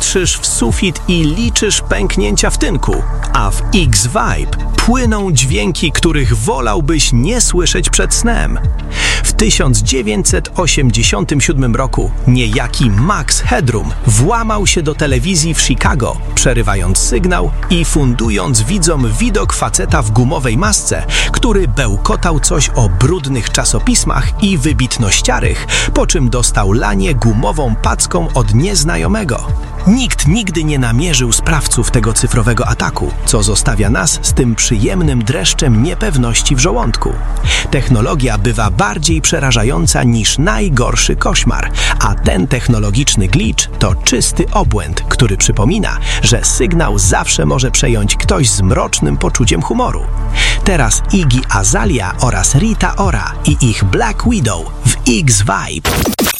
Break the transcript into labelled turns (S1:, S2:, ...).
S1: patrzysz w sufit i liczysz pęknięcia w tynku, a w X-Vibe płyną dźwięki, których wolałbyś nie słyszeć przed snem. W 1987 roku niejaki Max Headroom włamał się do telewizji w Chicago, przerywając sygnał i fundując widzom widok faceta w gumowej masce, który bełkotał coś o brudnych czasopismach i wybitnościarych, po czym dostał lanie gumową packą od nieznajomego. Nikt nigdy nie namierzył sprawców tego cyfrowego ataku, co zostawia nas z tym przyjemnym dreszczem niepewności w żołądku. Technologia bywa bardziej przerażająca niż najgorszy koszmar, a ten technologiczny glitch to czysty obłęd, który przypomina, że sygnał zawsze może przejąć ktoś z mrocznym poczuciem humoru. Teraz Iggy Azalea oraz Rita Ora i ich Black Widow w X-Vibe.